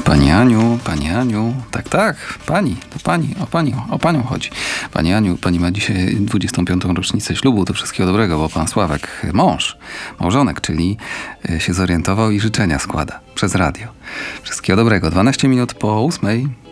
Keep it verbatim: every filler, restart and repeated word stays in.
Pani Aniu, pani Aniu, tak, tak, pani, to pani, o pani, o panią chodzi. Pani Aniu, pani ma dzisiaj dwudziestą piątą rocznicę ślubu, to wszystkiego dobrego, bo pan Sławek, mąż, małżonek, czyli się zorientował i życzenia składa przez radio. Wszystkiego dobrego, dwanaście minut po ósmej.